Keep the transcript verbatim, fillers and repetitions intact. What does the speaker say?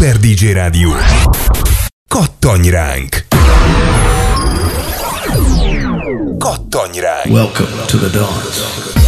Super dé dzsé Rádió. Kattanj ránk! Kattanj ránk! Welcome to the dance.